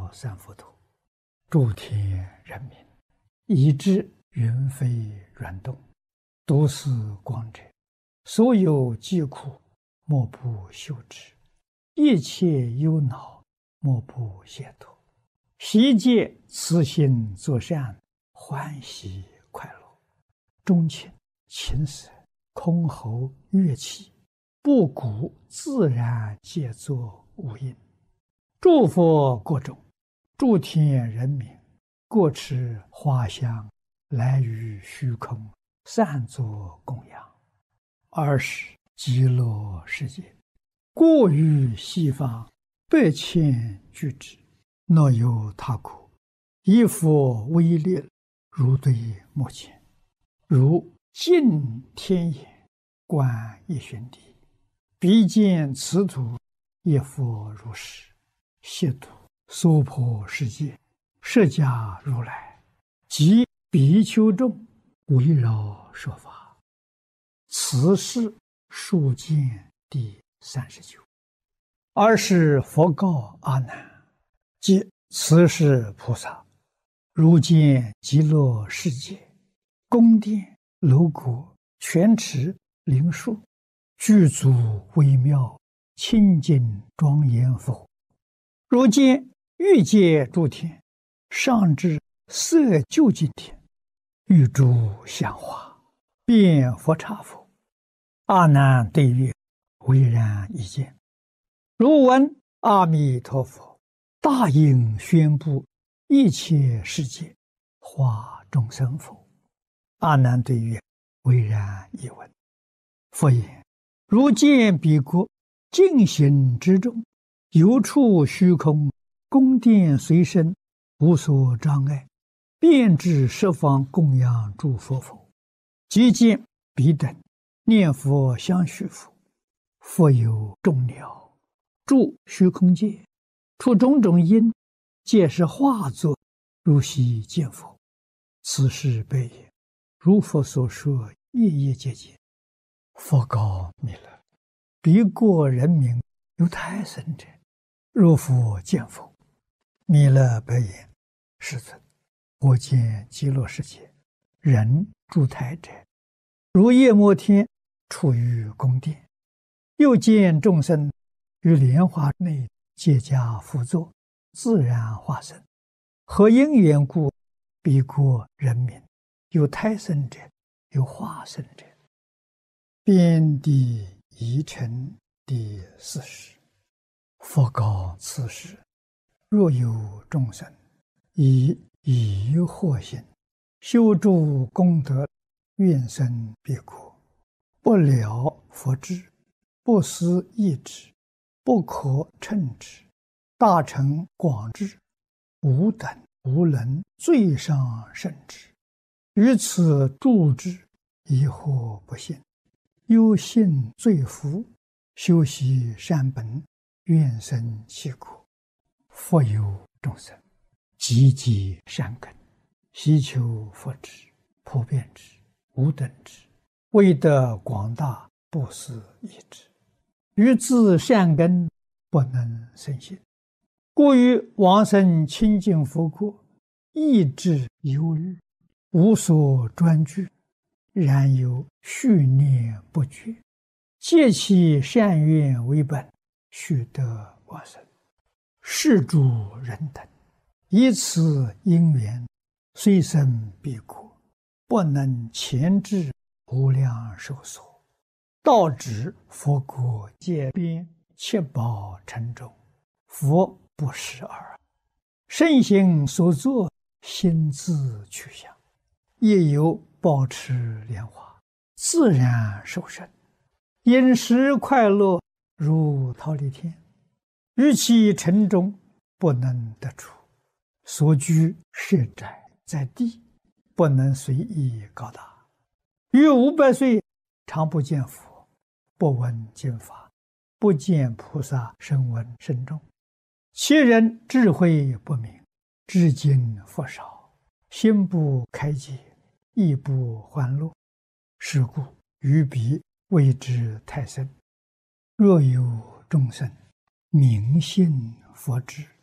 三佛陀，诸天人民，以至云飞软动，都是光者，所有疾苦，莫不休之；一切忧恼，莫不解脱。悉皆慈心作善，欢喜快乐。钟磬、琴瑟、箜篌、乐器，布谷自然皆作无应。诸佛国中，诸天人民，各持花香，来于虚空，散作供养。尔时极乐世界，过于西方8,000俱胝，若有他国，以佛威力，如对目前，如镜天眼，观一旬地，彼见此土，一佛如是，悉土娑婆世界，释迦如来及比丘众，围绕说法。此是数见第39。尔时佛告阿难：即此是菩萨，如见极乐世界，宫殿、楼阁、泉池、灵树，具足微妙，清净庄严否？如见欲界诸天，上至色究竟天，欲诸香花，遍佛刹否？阿难对曰：唯然一见。如闻阿弥陀佛大应宣布一切世界化众生否？阿难对曰：唯然一闻。佛言：如见彼国净行之中，游处虚空，宫殿随身，无所障碍，遍至十方供养诸佛否？即见彼等念佛相续佛，佛有众鸟住虚空界，出种种因，皆是化作，如悉见佛。此是悲也。如佛所说，夜夜皆见。佛告弥勒：彼国人民有胎生者，若复见否？弥勒白言：世尊，我见极乐世界人住胎者，如夜摩天处于宫殿，又见众生于莲花内结跏趺坐，自然化身。何因缘故？彼国人民有胎生者，有化身者。遍地疑尘第40。佛告此时：若有众生以疑惑心修诸功德，愿生彼国，不了佛智，不思议之，不可称之，大乘广智，无等无能，最上甚至。于此住之，疑惑不信，忧信罪福，修习善本，愿生其国。复有众生积积善根，希求佛智，普遍之，无等之，为得广大，不思议之。于自善根不能生信，故于往生清净佛国，意志忧虑，无所专具，然有续念不绝，借其善愿为本，须得往生。是诸人等以此因缘，虽生彼国，不能前至无量寿所，到指佛国界边七宝城中，佛不识尔。身行所作，心自去向，亦有保持莲花，自然受生，饮食快乐，如忉利天。于其城中不能得出，所居设宅在地，不能随意高大。于500岁常不见佛，不闻经法，不见菩萨声闻甚众。其人智慧不明，知经佛少，心不开解，亦不欢乐。是故于彼谓之胎生。若有众生明信佛智，